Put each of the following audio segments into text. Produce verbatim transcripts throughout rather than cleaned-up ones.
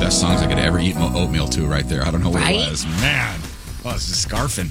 best songs I could ever eat oatmeal to right there. I don't know what Right? it was. Man. Oh, it's just scarfing.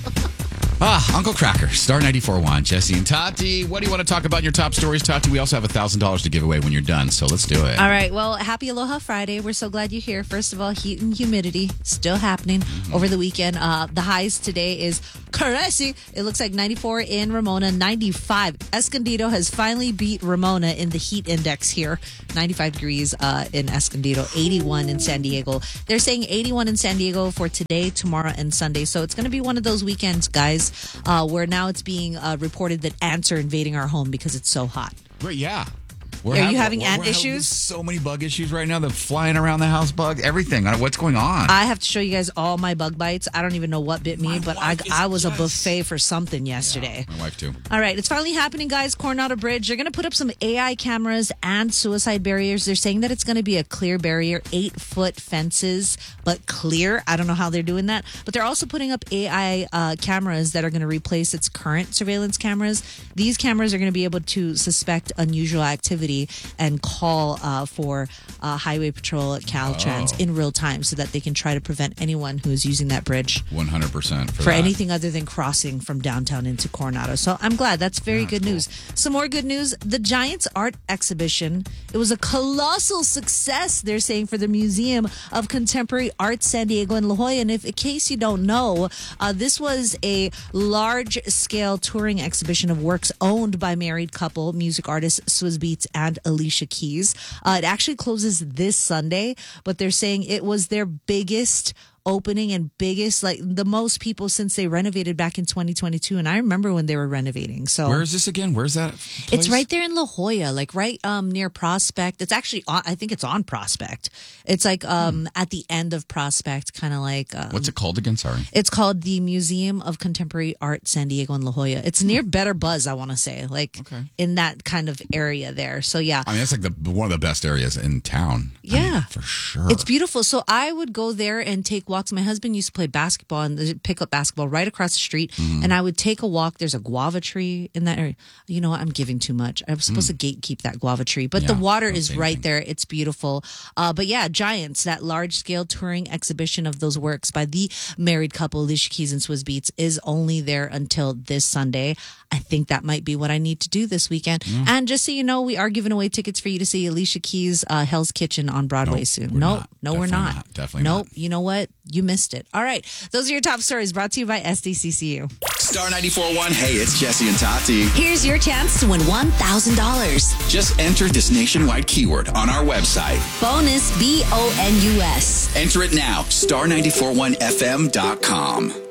Ah, Uncle Cracker, Star ninety-four point one, Jesse and Tati. What do you want to talk about in your top stories, Tati? We also have one thousand dollars to give away when you're done, so let's do it. All right. Well, happy Aloha Friday. We're so glad you're here. First of all, heat and humidity still happening mm-hmm. over the weekend. Uh, the highs today is crazy. It looks like ninety-four in Ramona, ninety-five. Escondido has finally beat Ramona in the heat index here. ninety-five degrees uh, in Escondido, eighty-one in San Diego. They're saying eighty-one in San Diego for today, tomorrow, and Sunday. So it's going to be one of those weekends, guys, uh, where now it's being uh, reported that ants are invading our home because it's so hot. Right, yeah. We're Are having, you having we're, ant we're issues? Having so many bug issues right now. They're flying around the house, bug, everything. What's going on? I have to show you guys all my bug bites. I don't even know what bit me, my but I, I was just... a buffet for something yesterday. Yeah, my wife too. All right, it's finally happening, guys. Coronado Bridge. They're going to put up some A I cameras and suicide barriers. They're saying that it's going to be a clear barrier, eight-foot fences, but clear. I don't know how they're doing that. But they're also putting up A I uh, cameras that are going to replace its current surveillance cameras. These cameras are going to be able to suspect unusual activity and call uh, for uh, Highway Patrol at Caltrans oh. in real time so that they can try to prevent anyone who is using that bridge one hundred percent for, for that. anything other than crossing from downtown into Coronado. So I'm glad. That's very yeah, good cool. news. Some more good news. The Giants Art Exhibition. It was a colossal success, they're saying, for the Museum of Contemporary Art San Diego and La Jolla. And if, in case you don't know, uh, this was a large-scale touring exhibition of works owned by married couple, music artists Swizz Beatz and Alicia Keys. Uh, it actually closes this Sunday, but they're saying it was their biggest opening and biggest, like the most people since they renovated back in twenty twenty-two. And I remember when they were renovating. So where is this again? Where's that place? It's right there in La Jolla, like right um, near Prospect. It's actually, on, I think it's on Prospect. It's like um, hmm. at the end of Prospect, kind of like. Um, What's it called again? Sorry. It's called the Museum of Contemporary Art San Diego and La Jolla. It's near Better Buzz, I want to say, like okay. in that kind of area there. So yeah. I mean, it's like the one of the best areas in town. Yeah. I mean, for sure. It's beautiful. So I would go there and take walks. My husband used to play basketball and pick up basketball right across the street. Mm-hmm. And I would take a walk. There's a guava tree in that area. You know what? I'm giving too much. I'm supposed mm. to gatekeep that guava tree. But yeah, the water is same right thing. there. It's beautiful. Uh, but yeah, Giants, that large-scale touring exhibition of those works by the married couple, Alicia Keys and Swizz Beatz, is only there until this Sunday. I think that might be what I need to do this weekend. Mm. And just so you know, we are giving away tickets for you to see Alicia Keys' uh, Hell's Kitchen on Broadway nope, soon. We're nope, not. no, Definitely we're not. not. Definitely nope. not. You know what? You missed it. All right. Those are your top stories brought to you by S D C C U. Star ninety-four point one. Hey, it's Jesse and Tati. Here's your chance to win one thousand dollars. Just enter this nationwide keyword on our website. Bonus B O N U S. Enter it now. star nine four one F M dot com.